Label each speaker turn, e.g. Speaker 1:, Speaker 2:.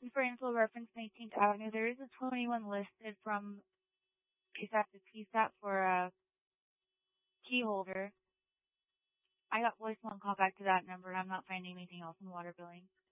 Speaker 1: For info reference 19th Avenue, there is a 21 listed from PSAP to PSAP for a key holder. I got voicemail and call back to that number, and I'm not finding anything else in water billing.